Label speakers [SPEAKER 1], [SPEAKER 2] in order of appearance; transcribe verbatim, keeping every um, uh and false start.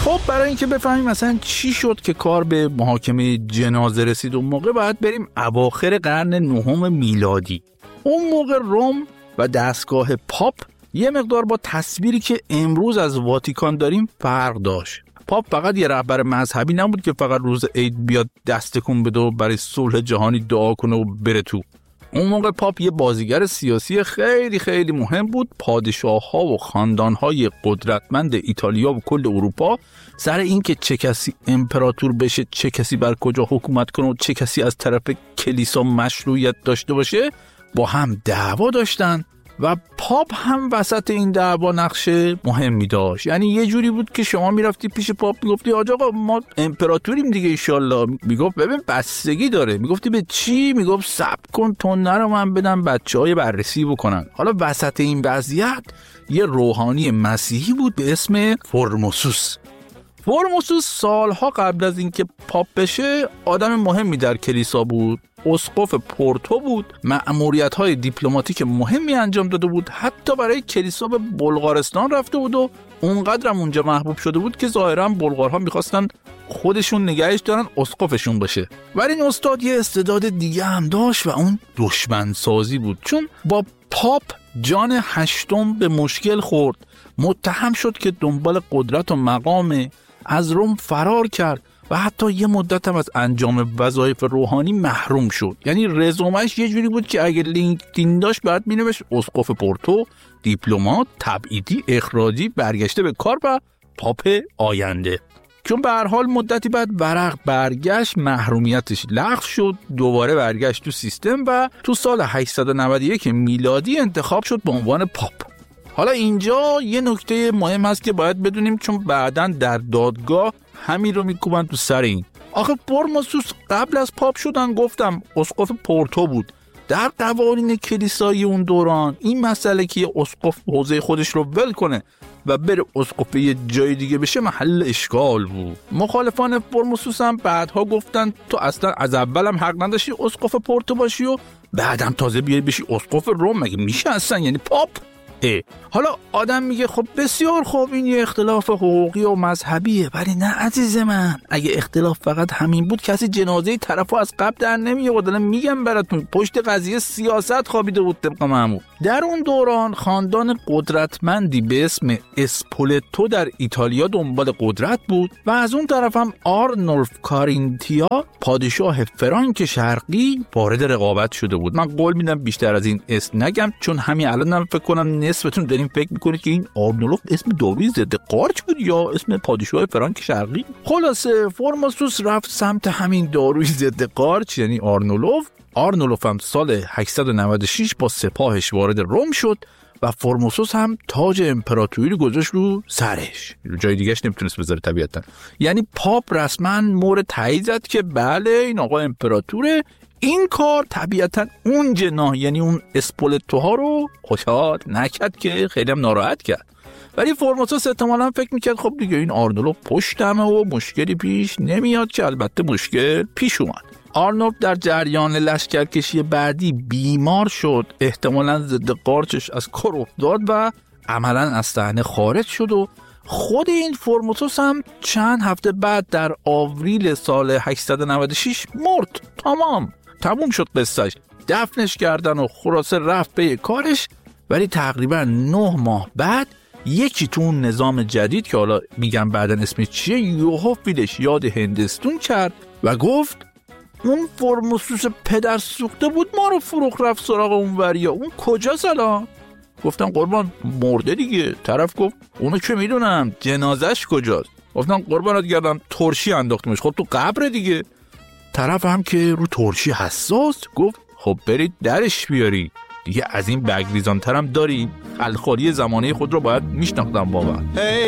[SPEAKER 1] خب برای اینکه بفهمیم مثلا چی شد که کار به محاکمه جنازه رسید اون موقع، باید بریم اواخر قرن نهم میلادی. اون موقع روم و دستگاه پاپ یه مقدار با تصویری که امروز از واتیکان داریم فرق داشت. پاپ فقط یه رهبر مذهبی نبود که فقط روز عید بیاد دست تکون بده و برای صلح جهانی دعا کنه و بره تو. اون موقع پاپ یه بازیگر سیاسی خیلی خیلی مهم بود. پادشاه‌ها و خاندان‌های قدرتمند ایتالیا و کل اروپا سر این که چه کسی امپراتور بشه، چه کسی بر کجا حکومت کنه و چه کسی از طرف کلیسا مشروعیت داشته باشه با هم دعوا داشتن و پاپ هم وسط این دعوا نقش مهمی داشت. یعنی یه جوری بود که شما میرفتی پیش پاپ میگفتی آقا ما امپراتوریم دیگه ایشالله، میگفت ببین بستگی داره، میگفتی به چی؟ میگفت صبر کن تو نرو من بدم بچهای بررسی بکنن. حالا وسط این وضعیت یه روحانی مسیحی بود به اسم فرموسوس. فرموسوس سالها قبل از اینکه پاپ بشه آدم مهمی در کلیسا بود. اسقف پورتو بود، مأموریت‌های دیپلماتیک مهمی انجام داده بود، حتی برای کلیسا به بلغارستان رفته بود و اونقدر هم اونجا محبوب شده بود که ظاهراً بلغارها می‌خواستن خودشون نگهش دارن اسقفشون بشه. ولی این استاد یه استعداد دیگه هم داشت و اون دشمن سازی بود، چون با پاپ جان هشتم به مشکل خورد، متهم شد که دنبال قدرت و مقام، از روم فرار کرد و حتی یه مدت هم از انجام وظایف روحانی محروم شد. یعنی رزومش یه جوری بود که اگه لینکدین داشت بعد مینوشت اسقف پورتو، دیپلمات، تبعیدی، اخراجی، برگشته به کار و پاپ آینده. چون به هر حال مدتی بعد ورق برگشت، محرومیتش لغو شد، دوباره برگشت تو سیستم و تو سال هشتصد و نود و یک میلادی انتخاب شد به عنوان پاپ. حالا اینجا یه نکته مهم هست که باید بدونیم، چون بعداً در دادگاه همین رو میکوبن تو سر این. آخه فرموسوس قبل از پاپ شدن گفتم اسقف پورتو بود. در قوانین کلیسایی اون دوران این مسئله که یه اسقف حوزه خودش رو ول کنه و بره اسقف یه جای دیگه بشه محل اشکال بود. مخالفان فرموسوس هم بعدها گفتن تو اصلا از اول هم حق نداشتی اسقف پورتو باشی و بعدم تازه بیای بشی اسقف روم. مگه میشه اصلا؟ یعنی پاپ؟ اه. حالا آدم میگه خب بسیار خوب این یه اختلاف حقوقی و مذهبیه، ولی نه عزیز من، اگه اختلاف فقط همین بود کسی جنازه طرفو از قبر در نمیآورد. دارم میگم براتون پشت قضیه سیاست خوابیده بود طبق معمول. در اون دوران خاندان قدرتمندی به اسم اسپولتو در ایتالیا دنبال قدرت بود و از اون طرف هم آرنولف کارینتیا پادشاه فرانک شرقی وارد رقابت شده بود. من قول میدم بیشتر از این اسم نگم، چون همین الانم فکر کنم نصفتون دارین فکر میکنید که این آرنولف اسم داروی ضد قارچ بود یا اسم پادشاه فرانک شرقی. خلاصه فرموسوس رفت سمت همین داروی ضد قارچ یعنی آرنولف. آرنولف هم سال هشتصد و نود و شش با سپاهش وارد روم شد و فرموسوس هم تاج امپراتوری گذاشت رو سرش، جای دیگهش نمیتونست بذاره طبیعتا. یعنی پاپ رسما مور تایید زد که بله این آقا امپراتوره. این کار طبیعتا اون جناح یعنی اون اسپولتوها رو خوشحال نکرد که خیلی هم ناراحت کرد. ولی فرموسوس احتمالاً فکر میکرد خب دیگه این آرنولف پشتمه و مشکلی پیش نمیاد، که البته مشکل پیش اومد. آرنولف در جریان لشکرکشی بعدی بیمار شد، احتمالاً ضد قارچش از کار افتاد و عملاً از صحنه خارج شد و خود این فرموسوس هم چند هفته بعد در آوریل سال هشتصد و نود و شش مرد. تمام تموم شد قصهش، دفنش کردن و خلاصه رفت به کارش. ولی تقریبا نه ماه بعد یکی تو اون نظام جدید که حالا میگم بعدن اسمش چیه، یوهو فیلش یاد هندستون کرد و گفت اون فرموسوس پدر سوخته بود ما رو فروخت رفت سراغ اون وریا، اون کجاست الان؟ گفتم قربان مرده دیگه. طرف گفت اونو چه میدونم، جنازش کجاست؟ گفتم قربانت گردم ترشی انداختمش. خب تو قبر دیگه. طرف هم که رو ترشی حساس گفت خب برید درش بیاری دیگه. از این بگریزان ترم داریم؟ خلخالی زمانه خود رو باید میشناختم واقعا.